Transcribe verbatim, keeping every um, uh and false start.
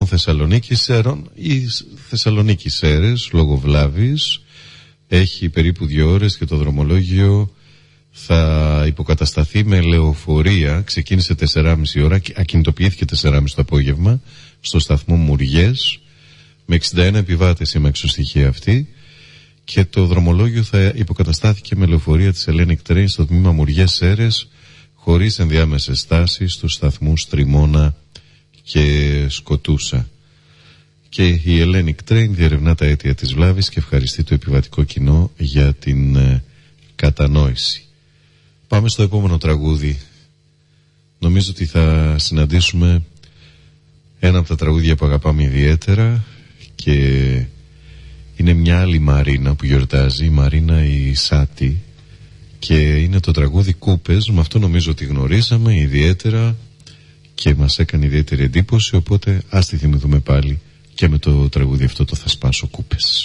Θεσσαλονίκη Σέρων ή Θεσσαλονίκη Σέρες, λόγω βλάβης. Έχει περίπου δύο ώρες και το δρομολόγιο θα υποκατασταθεί με λεωφορεία. Ξεκίνησε τέσσερα και μισή ώρα, ακινητοποιήθηκε τέσσερα και μισή το απόγευμα στο σταθμό Μουριές, με εξήντα ένα επιβάτες η μεξοστοιχεία αυτή, και το δρομολόγιο θα υποκαταστάθηκε με λεωφορεία της Hellenic Train στο τμήμα Μουριές Σέρες, χωρίς ενδιάμεσες στάσεις στους σταθμούς Τριμώνα και Σκοτούσα. Και η Hellenic Train διερευνά τα αίτια της βλάβης και ευχαριστεί το επιβατικό κοινό για την ε, κατανόηση. Πάμε στο επόμενο τραγούδι. Νομίζω ότι θα συναντήσουμε ένα από τα τραγούδια που αγαπάμε ιδιαίτερα και είναι μια άλλη Μαρίνα που γιορτάζει, η Μαρίνα η Σάτη, και είναι το τραγούδι Κούπες. Με αυτό νομίζω ότι γνωρίσαμε ιδιαίτερα και μας έκανε ιδιαίτερη εντύπωση, οπότε ας τη θυμηθούμε πάλι και με το τραγούδι αυτό, το Θα σπάσω κούπες.